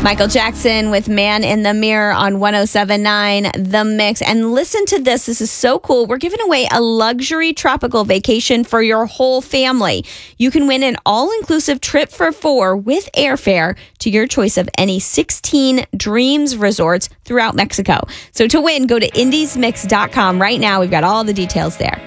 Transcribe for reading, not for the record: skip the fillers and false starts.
Michael Jackson with Man in the Mirror on 107.9 The Mix. And listen to this. This is so cool. We're giving away a luxury tropical vacation for your whole family. You can win an all-inclusive trip for 4 with airfare to your choice of any 16 Dreams resorts throughout Mexico. So to win, go to indiesmix.com right now. We've got all the details there.